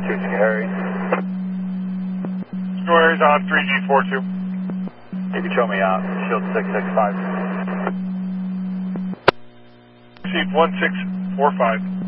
3G42, Harry. Go Harry's on 3G42. You can show me out. Shield 665. Received 1645.